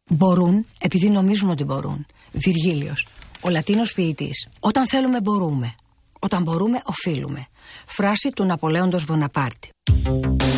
Μπορούν επειδή νομίζουν ότι μπορούν. Βιργίλιος, ο Λατίνος ποιητής. Όταν θέλουμε μπορούμε. Όταν μπορούμε οφείλουμε. Φράση του Ναπολέοντος Βοναπάρτη.